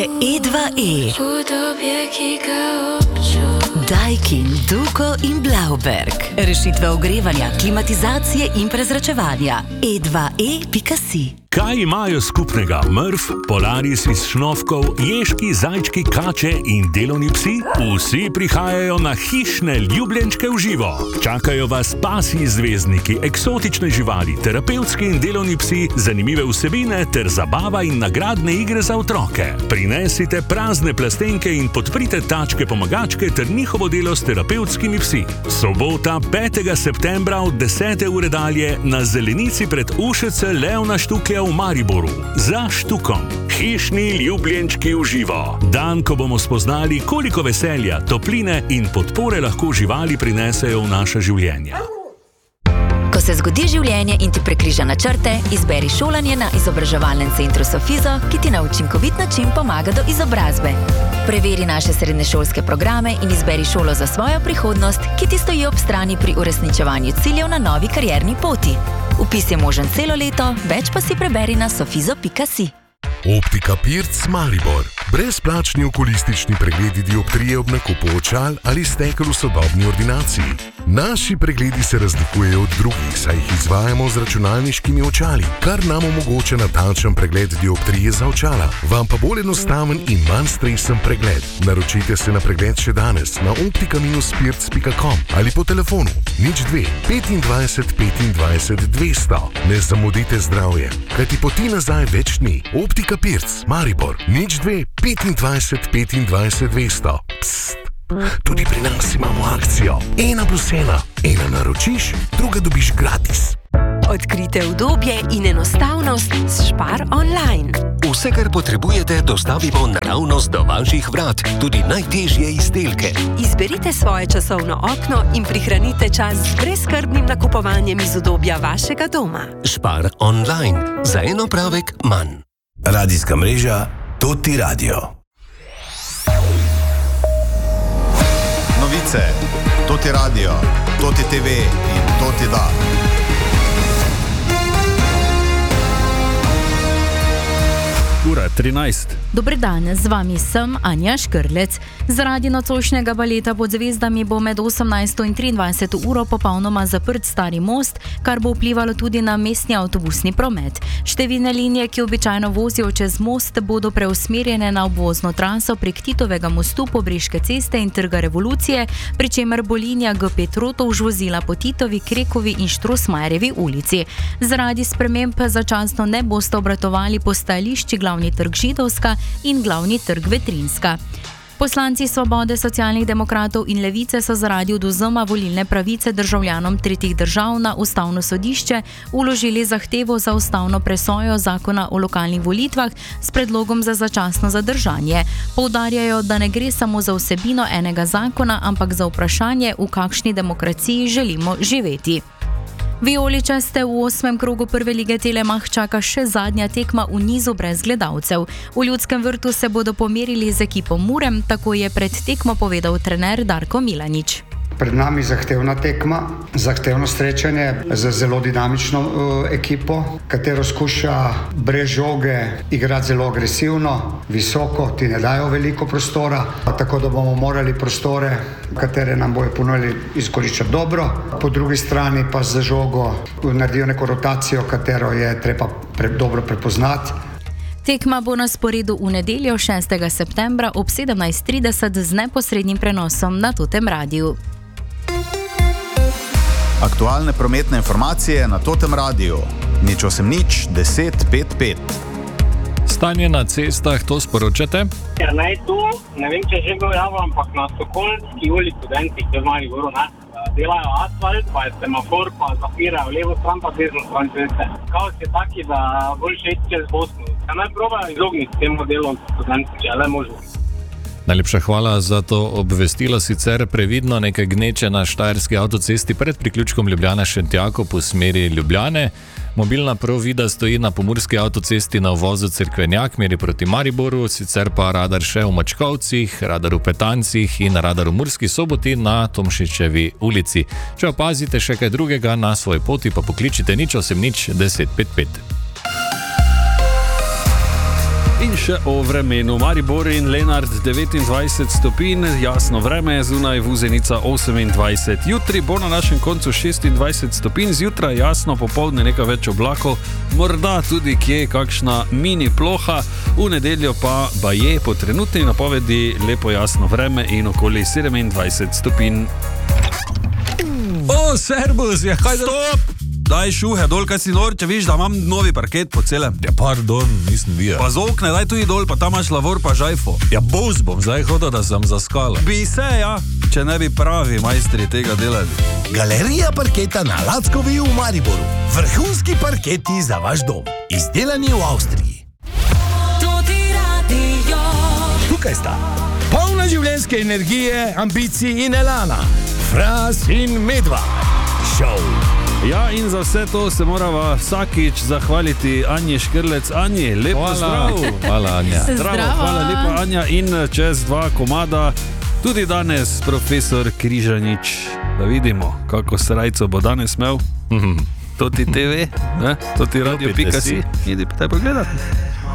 je E2E. Daikin, Duko in Blauberg. Rešitve ogrevanja, klimatizacije in prezračevanja. E2E.si. Kaj imajo skupnega Mrf, Polaris iz Šnovkov, ježki, zajčki, kače in delovni psi? Vsi prihajajo na hišne ljubljenčke v živo. Čakajo vas pasji zvezdniki, eksotične živali, terapevtski in delovni psi, zanimive vsebine ter zabava in nagradne igre za otroke. Prinesite prazne plastenke in podprite tačke pomagačke ter njihovo delo s terapevtskimi psi. Sobota 5. septembra od 10. ure dalje na zelenici pred Ušece Leona Štuklja v Mariboru. Za Štukom. Hišni ljubljenčki v živo. Dan, ko bomo spoznali, koliko veselja, topline in podpore lahko živali prinesejo v naše življenje. Ko se zgodi življenje in ti prekriža načrte, izberi šolanje na izobraževalnem centru Sofizo, ki ti na učinkovit način pomaga do izobrazbe. Preveri naše srednješolske programe in izberi šolo za svojo prihodnost, ki ti stoji ob strani pri uresničevanju ciljev na novi karierni poti. Vpis je možen celo leto, več pa si preberi na sofizo.si. Optika Pirc Maribor. Brezplačni okulistični pregledi dioptrije ob nakupu očal ali stekel v sodobni ordinaciji. Naši pregledi se razlikujejo od drugih, saj jih izvajamo z računalniškimi očali, kar nam omogoča natančen pregled dioptrije za očala. Vam pa bolj enostaven in manj stresen pregled. Naročite se na pregled še danes na optika-pirc.com ali po telefonu 02 25 25 200. Ne zamudite zdravje, kajti poti nazaj več ni. Optika Pirc Maribor 02 25 25 200. Psst. Tudi pri nas imamo akcijo 1+1. Ena naročiš, druga dobiš gratis. Odkrite udobje in enostavnost s Spar online. Vse, kar potrebujete, dostavimo naravnost do vaših vrat, tudi najtežje izdelke. Izberite svoje časovno okno in prihranite čas z brezskrbnim nakupovanjem iz udobja vašega doma. Spar online. Za en opravek manj. Radijska mreža Toti Radio. Novice, Toti Radio, Toti TV in Toti Da. Ura 13. Dober dan, z vami sem Anja Škrlec. Zaradi nocojšnjega baleta pod zvezdami bo med 18. in 23. uro popolnoma zaprt Stari most, kar bo vplivalo tudi na mestni avtobusni promet. Številne linije, ki običajno vozijo čez most, bodo preusmerjene na obvozno traso prek Titovega mostu, Pobreške ceste in Trga Revolucije, pri čemer bo linija G5 Rotovž vozila po Titovi, Krekovi in Štrosmajerjevi ulici. Zaradi sprememb začasno ne boste obratovali po stajališči Glavni trg Židovska in Glavni trg Vetrinska. Poslanci Svobode, Socialnih demokratov in Levice so zaradi odvzema volilne pravice državljanom tretjih držav na Ustavno sodišče vložili zahtevo za ustavno presojo zakona o lokalnih volitvah s predlogom za začasno zadržanje. Poudarjajo, da ne gre samo za vsebino enega zakona, ampak za vprašanje, v kakšni demokraciji želimo živeti. Vijoličaste v 8. krogu prve lige Telemach čaka še zadnja tekma v nizu brez gledalcev. V Ljudskem vrtu se bodo pomerili z ekipo Murem, tako je pred tekmo povedal trener Darko Milanič. Pred nami zahtevna tekma, zahtevno srečanje z zelo dinamično ekipo, katero skuša brez žoge igrati zelo agresivno, visoko, ti ne dajo veliko prostora, tako da bomo morali prostore, katere nam bojo ponudili, izkoriščati dobro. Po drugi strani pa za žogo naredijo neko rotacijo, katero je treba dobro prepoznati. Tekma bo na sporedu v nedeljo 6. septembra ob 17:30 z neposrednim prenosom na Totem radiju. Aktualne prometne informacije na Totem radiju. 080 10 55. Stanje na cestah, to sporočate? Naj tu, ne vem, če že govorjamo, ampak na Sokolski ulici, Denci, v Mariboru, delajo asfalt, pa je semafor, pa zapirajo levo stran, pa desno stran ceste. Kaos je taki, da boljše iti čez Bosno. Naj probajo izogniti temu delu Studenci, če le možno. Najlepša hvala za to obvestilo. Sicer previdno nekaj gneče na štajerski avtocesti pred priključkom Ljubljana-Šentjakov po smeri Ljubljane. Mobilna provida stoji na pomurski avtocesti na uvozu Cerkvenjak, meri proti Mariboru, sicer pa radar še v Mačkovcih, radar v Petancih in radar v Murski Soboti na Tomšičevi ulici. Če opazite še kaj drugega na svoji poti, pa pokličite 080 10 55. In še o vremenu. Maribor in Lenart 29 stopinj, jasno vreme je zunaj, Vuzenica 28. Jutri bo na našem koncu 26 stopinj, zjutraj jasno, popoldne nekaj več oblakov, morda tudi kje kakšna mini ploha, v nedeljo pa baje po trenutni napovedi lepo jasno vreme in okoli 27 stopinj. O, servus, ja, kaj Stop! Daj šuhe dol, kaj si nor, če viš, da imam novi parket po celem. Ja, pardon, nisem videl. Pa z okne, daj tudi dol, pa tam imaš lavor pa žajfo. Ja, bos bom zdaj hodil, da sem zaskala. Bi se, ja, če ne bi pravi majstri tega delali. Galerija parketa na Lackovi v Mariboru. Vrhunski parketi za vaš dom. Izdelani v Avstriji. Tukaj sta polna življenjske energije, ambicij in elana. Fras in Medva. Show. Ja, in za vse to se morava vsakič zahvaliti Anji Škrlec. Anji, lepo zdrav. Hvala, Anja. Zdravo, hvala lepa, Anja. In čez 2 komada tudi danes profesor Križanič. Da vidimo, kako srajco bo danes imel. To ti TV, to ti radio.si. Idi pa te pogledati.